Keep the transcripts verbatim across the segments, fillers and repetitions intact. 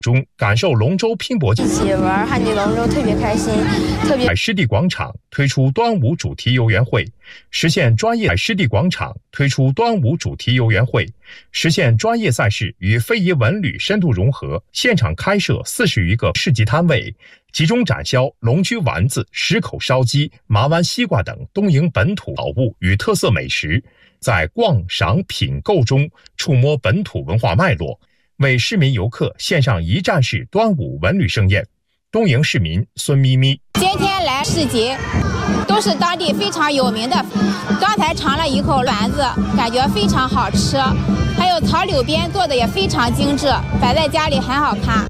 中感受龙舟拼搏， 一起玩旱地龙舟特别开心，特别。 在湿地广场推出端午主题游园会，实现专业。在湿地广场推出端午主题游园会，实现专业赛事与非遗文旅深度融合。现场开设四十余个市集摊位，集中展销龙居丸子、石口烧鸡、麻湾西瓜等东营本土宝物与特色美食，在逛赏品购中触摸本土文化脉络，为市民游客献上一站式端午文旅盛宴。东营市民孙咪咪： 今天来市集，都是当地非常有名的。刚才尝了一口丸子，感觉非常好吃，还有草柳边做的也非常精致，摆在家里很好看。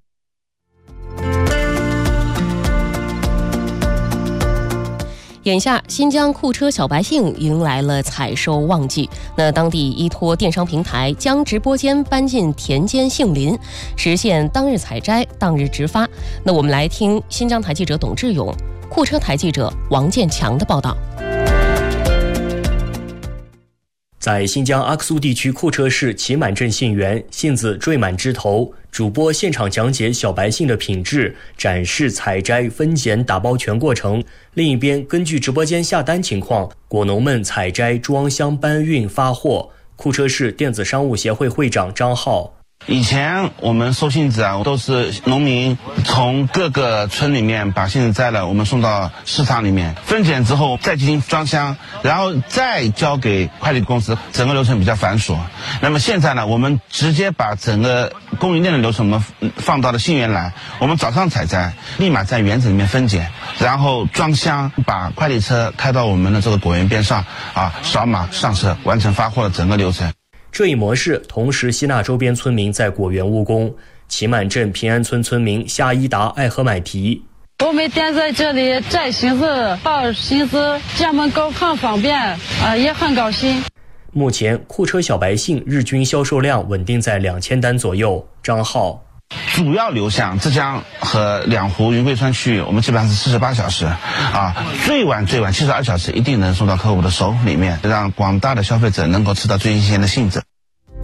眼下，新疆库车小白杏迎来了采收旺季。那当地依托电商平台，将直播间搬进田间杏林，实现当日采摘、当日直发。那我们来听新疆台记者董志勇、库车台记者王建强的报道。 在新疆阿克苏地区库车市旗满镇杏园，杏子缀满枝头，主播现场讲解小白杏的品质，展示采摘、分拣、打包全过程。另一边，根据直播间下单情况，果农们采摘、装箱、搬运、发货。库车市电子商务协会会长张浩： 以前我们收杏子啊，都是农民从各个村里面把杏子摘了，我们送到市场里面分拣之后，再进行装箱，然后再交给快递公司，整个流程比较繁琐。那么现在呢，我们直接把整个供应链的流程我们放到了杏园来，我们早上采摘，立马在园子里面分拣，然后装箱，把快递车开到我们的这个果园边上啊，扫码上车，完成发货的整个流程。 这一模式同时吸纳周边村民在果园务工。旗满镇平安村村民夏一达爱河买提： 我每天在这里摘杏子、抱杏子，家门口很方便，啊，也很高兴。 目前库车小白杏日均销售量稳定在两千单左右。张浩： 主要流向浙江和两湖云贵川区域，我们基本上是四十八小时，啊，最晚最晚七十二小时一定能送到客户的手里面，让广大的消费者能够吃到最新鲜的杏子。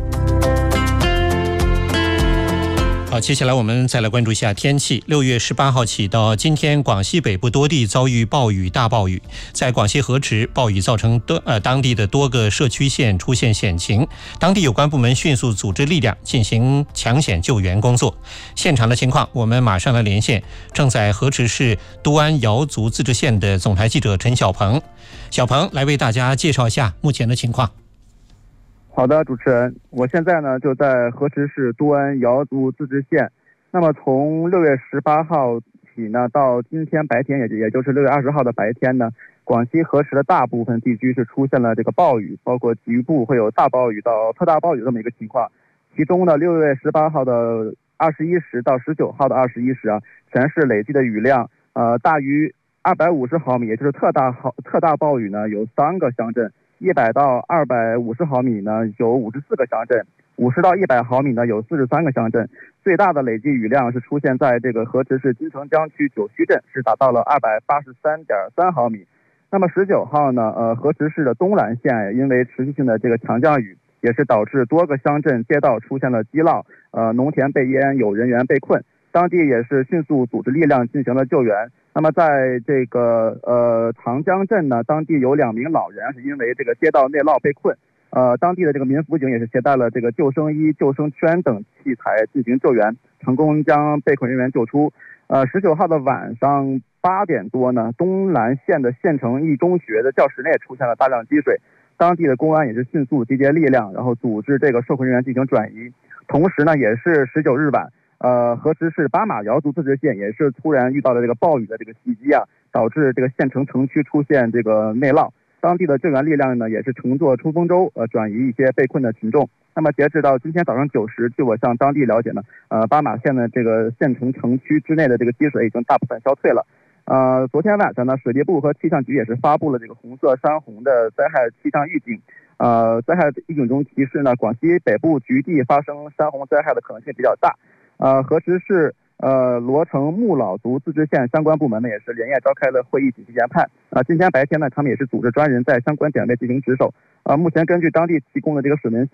好，接下来我们再来关注一下天气。六月十八号起到今天，广西北部多地遭遇暴雨、大暴雨。在广西河池，暴雨造成多呃当地的多个社区县出现险情，当地有关部门迅速组织力量进行抢险救援工作。现场的情况，我们马上来连线正在河池市都安瑶族自治县的总台记者陈小鹏。小鹏来为大家介绍一下目前的情况。 好的，主持人，我现在呢就在河池市都安瑶族自治县。那么从六月十八号起呢，到今天白天，也也就是六月二十号的白天呢，广西河池的大部分地区是出现了这个暴雨，包括局部会有大暴雨到特大暴雨这么一个情况。其中呢，六月十八号的二十一时到十九号的二十一时啊，全市累计的雨量呃大于二百五十毫米，也就是特大毫特大暴雨呢有三个乡镇。一百到二百五十毫米呢，有五十四个乡镇；五十到一百毫米呢，有四十三个乡镇。最大的累计雨量是出现在这个河池市金城江区九须镇，是达到了二百八十三点三毫米。那么十九号呢，呃，河池市的东兰县因为持续性的这个强降雨，也是导致多个乡镇街道出现了积涝，呃，农田被淹，有人员被困。当地也是迅速组织力量进行了救援。那么在这个呃长江镇呢，当地有两名老人是因为这个街道内涝被困，呃，当地的这个民辅警也是携带了这个救生衣、救生圈等器材进行救援，成功将被困人员救出。呃，十九号的晚上八点多呢，东兰县的县城一中学的教室内出现了大量积水，当地的公安也是迅速集结力量，然后组织这个受困人员进行转移。同时呢，也是十九日晚。呃，河池市巴马瑶族自治县也是突然遇到了这个暴雨的这个袭击啊，导致这个县城城区出现这个内涝，当地的救援力量呢也是乘坐冲锋舟呃转移一些被困的群众。那么截止到今天早上九时，据我向当地了解呢，呃，巴马县的这个县城城区之内的这个积水已经大部分消退了。呃，昨天晚上呢，水利部和气象局也是发布了这个红色山洪的灾害气象预警。呃，灾害预警中提示呢，广西北部局地发生山洪灾害的可能性比较大。呃，河池市呃罗城木老族自治县相关部门呢也是连夜召开了会议紧急研判。啊、呃，今天白天呢，他们也是组织专人在相关点位进行值守。呃，目前根据当地提供的这个水文信